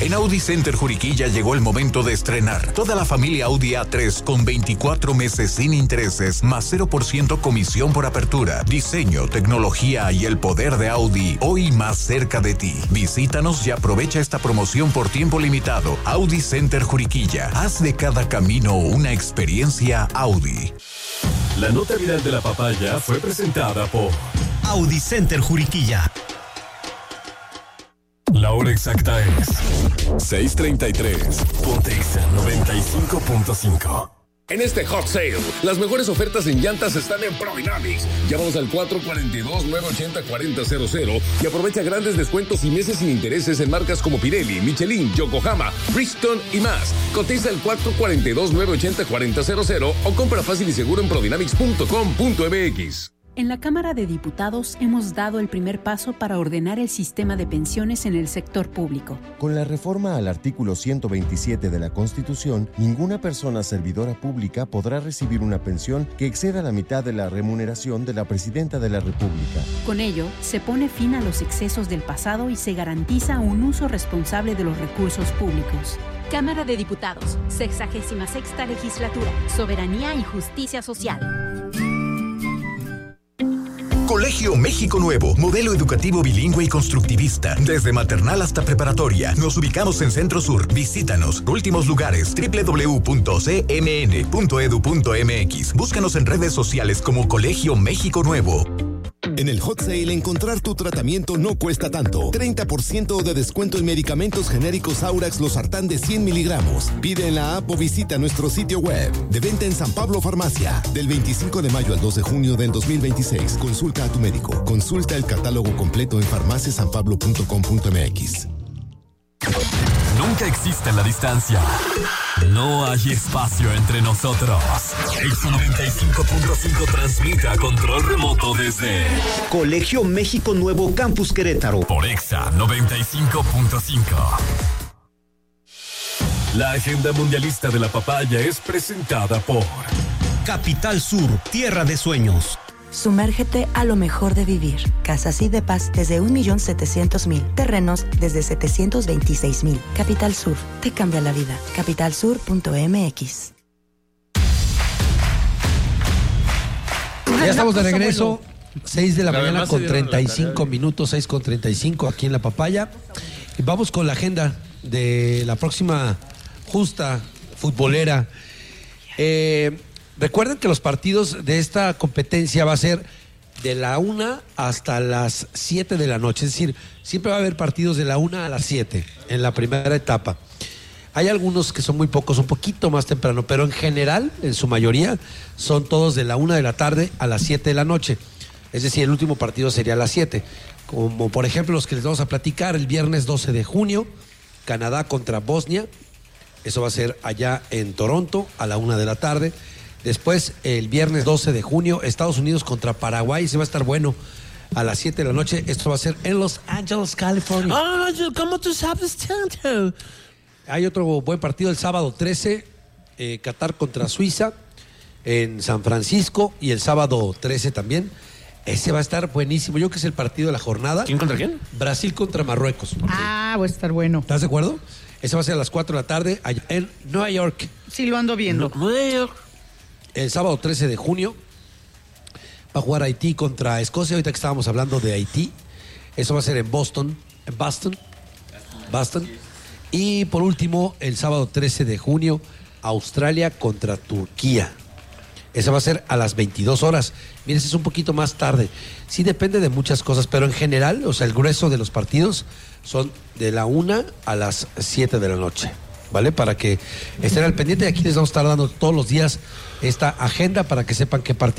En Audi Center Juriquilla llegó el momento de estrenar toda la familia Audi A3 con 24 meses sin intereses, más 0% comisión por apertura. Diseño, tecnología y el poder de Audi, hoy más cerca de ti. Visítanos y aprovecha esta promoción por tiempo limitado. Audi Center Juriquilla. Haz de cada camino una experiencia Audi. La nota viral de la papaya fue presentada por Audi Center Juriquilla. La hora exacta es 6:33. Pontexa 95.5. En este hot sale, las mejores ofertas en llantas están en Prodynamics. Llámanos al 442-980-4000 y aprovecha grandes descuentos y meses sin intereses en marcas como Pirelli, Michelin, Yokohama, Bridgestone y más. Cotiza el 442-980-4000 o compra fácil y seguro en prodynamics.com.mx. En la Cámara de Diputados hemos dado el primer paso para ordenar el sistema de pensiones en el sector público. Con la reforma al artículo 127 de la Constitución, ninguna persona servidora pública podrá recibir una pensión que exceda la mitad de la remuneración de la Presidenta de la República. Con ello, se pone fin a los excesos del pasado y se garantiza un uso responsable de los recursos públicos. Cámara de Diputados, 66ª Legislatura, Soberanía y Justicia Social. Colegio México Nuevo, modelo educativo bilingüe y constructivista, desde maternal hasta preparatoria. Nos ubicamos en Centro Sur. Visítanos. Últimos lugares, www.cmn.edu.mx. Búscanos en redes sociales como Colegio México Nuevo. En el Hot Sale, encontrar tu tratamiento no cuesta tanto. 30% de descuento en medicamentos genéricos Aurax Losartán de 100 miligramos. Pide en la app o visita nuestro sitio web. De venta en San Pablo Farmacia. Del 25 de mayo al 2 de junio del 2026. Consulta a tu médico. Consulta el catálogo completo en farmaciasanpablo.com.mx. Nunca existe la distancia. No hay espacio entre nosotros. Exa 95.5 transmite a control remoto desde Colegio México Nuevo Campus Querétaro. Por Exa 95.5. La agenda mundialista de la papaya es presentada por Capital Sur, tierra de sueños. Sumérgete a lo mejor de vivir. Casas y depas desde 1.700.000. Terrenos desde 726.000. Capital Sur, te cambia la vida. Capitalsur.mx. Ya estamos de regreso. 6 de la mañana con 35 minutos, 6 con 35 aquí en La Papaya. Y vamos con la agenda de la próxima justa futbolera. Recuerden que los partidos de esta competencia va a ser de la 1 hasta las 7 de la noche. Es decir, siempre va a haber partidos de la 1 a las 7 en la primera etapa. Hay algunos que son muy pocos, un poquito más temprano, pero en general, en su mayoría, son todos de la 1 de la tarde a las 7 de la noche. Es decir, el último partido sería a las 7. Como por ejemplo los que les vamos a platicar el viernes 12 de junio, Canadá contra Bosnia. Eso va a ser allá en Toronto a la 1 de la tarde. Después, el viernes 12 de junio, Estados Unidos contra Paraguay. Se va a estar bueno a las 7 de la noche. Esto va a ser en Los Ángeles, California. ¿Cómo tú sabes tanto? Hay otro buen partido el sábado 13, Qatar contra Suiza en San Francisco. Y el sábado 13 también. Ese va a estar buenísimo. Yo creo que es el partido de la jornada. ¿Quién contra quién? Brasil contra Marruecos. Va a estar bueno. ¿Estás de acuerdo? Ese va a ser a las 4 de la tarde allá en Nueva York. Sí, lo ando viendo. Nueva York. El sábado 13 de junio va a jugar Haití contra Escocia. Ahorita que estábamos hablando de Haití. Eso va a ser en Boston. Y por último, el sábado 13 de junio, Australia contra Turquía. Ese va a ser a las 22 horas. Mira, ese es un poquito más tarde. Sí depende de muchas cosas, pero en general, o sea, el grueso de los partidos son de la 1 a las 7 de la noche. ¿Vale? Para que estén al pendiente. Aquí les vamos a estar dando todos los días esta agenda para que sepan qué partido